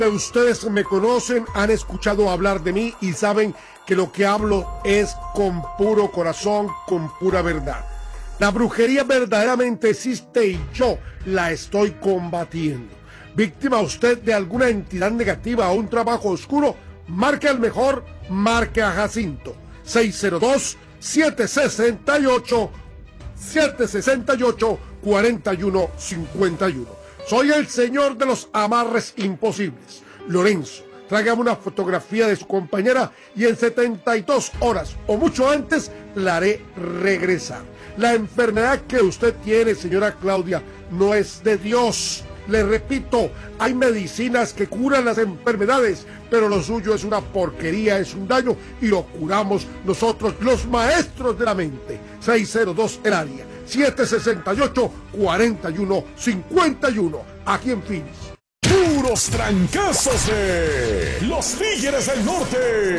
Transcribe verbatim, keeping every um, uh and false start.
de ustedes me conocen, han escuchado hablar de mí y saben que lo que hablo es con puro corazón, con pura verdad. La brujería verdaderamente existe y yo la estoy combatiendo. Víctima usted de alguna entidad negativa o un trabajo oscuro, marque al mejor, marque a Jacinto. seis cero dos, siete seis ocho, siete seis ocho, cuatro uno cinco uno. Soy el señor de los amarres imposibles. Lorenzo, tráigame una fotografía de su compañera y en setenta y dos horas o mucho antes la haré regresar. La enfermedad que usted tiene, señora Claudia, no es de Dios. Le repito, hay medicinas que curan las enfermedades, pero lo suyo es una porquería, es un daño y lo curamos nosotros, los maestros de la mente. seis cero dos el área, siete seis ocho, cuatro uno cinco uno, aquí en Phoenix. Puros trancazos de los Tigres del Norte.